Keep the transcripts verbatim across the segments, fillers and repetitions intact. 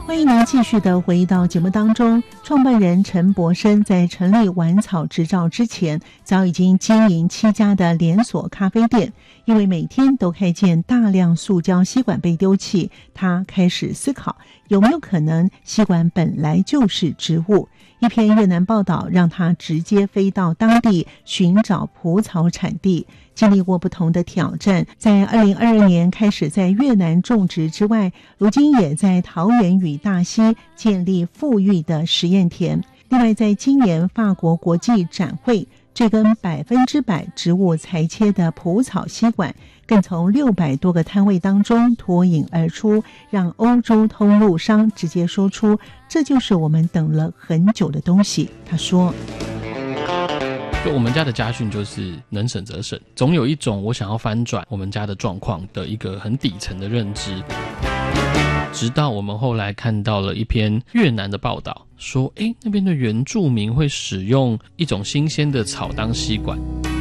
欢迎您继续的回到节目当中。创办人陈柏生在成立晚草执照之前，早已经经营七家的连锁咖啡店。因为每天都看见大量塑胶吸管被丢弃，他开始思考有没有可能吸管本来就是植物。一篇越南报道让他直接飞到当地寻找蒲草产地，经历过不同的挑战，在二零二二年开始在越南种植之外，如今也在桃园与大溪建立富裕的实验田。另外在今年法国国际展会，这根百分之百植物裁切的蒲草吸管更从六百多个摊位当中脱颖而出，让欧洲通路商直接说出这就是我们等了很久的东西。他说， 就我们家的家训就是能省则省，总有一种我想要翻转我们家的状况的一个很底层的认知。直到我们后来看到了一篇越南的报道，说诶那边的原住民会使用一种新鲜的草当吸管。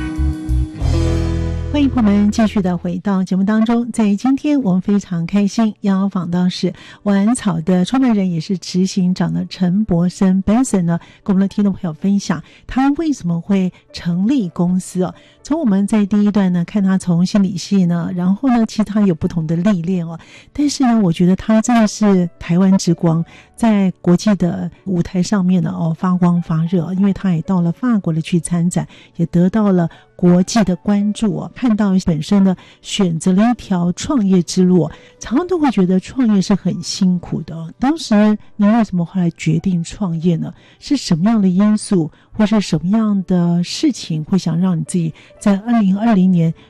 欢迎朋友们继续的回到节目当中。在今天我们非常开心邀访到是晚草的创办人也是执行长的陈柏生 Benson 呢，跟我们的听众朋友分享他为什么会成立公司哦。从我们在第一段呢看他从心理系呢，然后呢其实他有不同的历练哦，但是呢我觉得他真的是台湾之光，在国际的舞台上面呢哦发光发热，因为他也到了法国的去参展，也得到了国际的关注哦，看到本身呢选择了一条创业之路哦，常常都会觉得创业是很辛苦的哦。当时您为什么后来决定创业呢？是什么样的因素或是什么样的事情会想让你自己在二零二零年